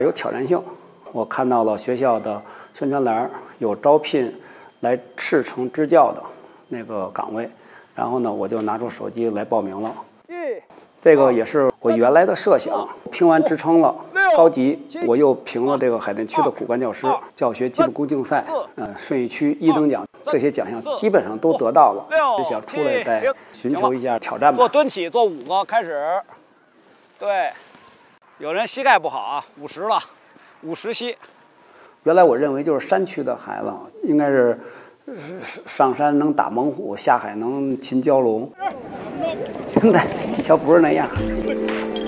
有挑战性。我看到了学校的宣传栏有招聘来赤诚支教的那个岗位，然后呢，我就拿出手机来报名了。这个也是我原来的设想，评完职称了，高级我又评了这个海淀区的骨干教师教学基本功竞赛，顺义区1等奖，这些奖项基本上都得到了，就想出来再寻求一下挑战吧。 做蹲起，做5个，开始。对，有人膝盖不好啊，50了，50膝。 原来我认为就是山区的孩子应该是上山能打猛虎，下海能擒蛟龙。现在一瞧不是那样。